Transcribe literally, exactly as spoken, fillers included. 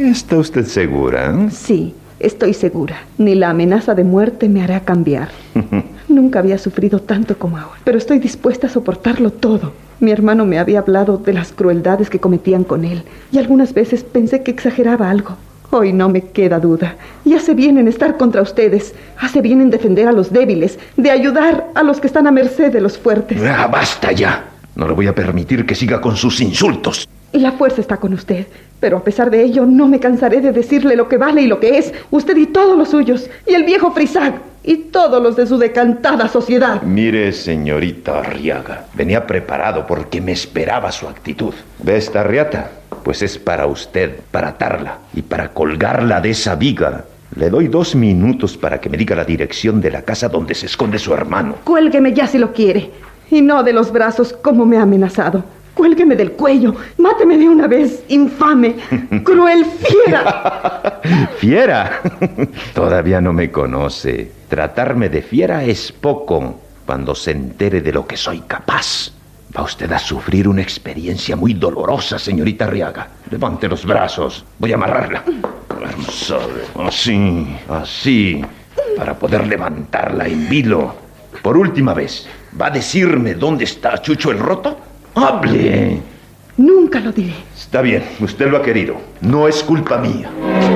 ¿Está usted segura? Sí, estoy segura. Ni la amenaza de muerte me hará cambiar. Nunca había sufrido tanto como ahora, pero estoy dispuesta a soportarlo todo. Mi hermano me había hablado de las crueldades que cometían con él, y algunas veces pensé que exageraba algo. Hoy no me queda duda. Y hace bien en estar contra ustedes. Hace bien en defender a los débiles, de ayudar a los que están a merced de los fuertes. ¡Ah, basta ya! No le voy a permitir que siga con sus insultos. La fuerza está con usted, pero a pesar de ello no me cansaré de decirle lo que vale y lo que es. Usted y todos los suyos, y el viejo Frisag, y todos los de su decantada sociedad. Mire, señorita Arriaga, venía preparado porque me esperaba su actitud. ¿Ve esta riata? Pues es para usted, para atarla y para colgarla de esa viga. Le doy dos minutos para que me diga la dirección de la casa donde se esconde su hermano. Cuélgueme ya si lo quiere, y no de los brazos como me ha amenazado. Cuélgueme del cuello, máteme de una vez, infame, cruel fiera. ¿Fiera? Todavía no me conoce. Tratarme de fiera es poco. Cuando se entere de lo que soy capaz, va usted a sufrir una experiencia muy dolorosa, señorita Arriaga. Levante los brazos, voy a amarrarla. Así, así, para poder levantarla en vilo. Por última vez, ¿va a decirme dónde está Chucho el Roto? ¡Hable! Nunca lo diré. Está bien, usted lo ha querido. No es culpa mía.